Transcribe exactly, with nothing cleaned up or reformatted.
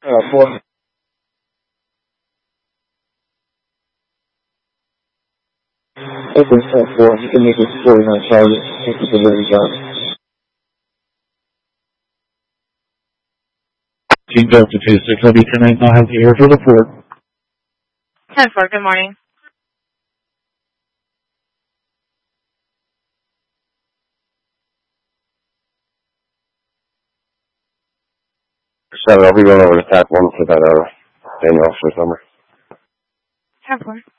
Uh, four. Open set four. You can make this forty-nine target. Take the delivery job. Team Delta two six, I'll be ten eight, I'll have the air for the port. ten four, good morning. Seven, I'll be going over to T A C one for that, uh, Daniel officer's number. ten four.